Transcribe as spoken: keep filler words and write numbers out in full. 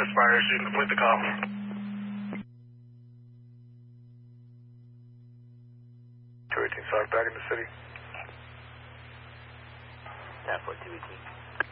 West Fire Station. Complete the call. two eighteen South, back in the city. ten four two eighteen.